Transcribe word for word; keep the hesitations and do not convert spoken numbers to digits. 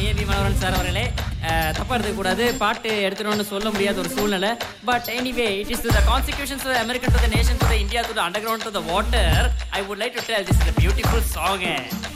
AB Manoran sir அவர்களே. தப்பா எடுத்துக்கூடாது, பாட்டு எடுத்துடணும்னு சொல்ல முடியாத ஒரு சூழ்நிலை. But anyway, it is to the constitutions of the American, to the nation, to the India, to the underground, to the water. I would like to tell this is a beautiful song.